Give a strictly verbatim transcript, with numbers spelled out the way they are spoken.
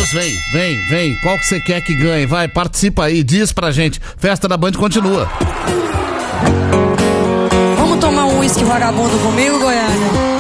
Vamos, vem, vem, vem. Qual que você quer que ganhe? Vai, participa aí, diz pra gente. Festa da Band continua. Vamos tomar um uísque vagabundo comigo, Goiânia?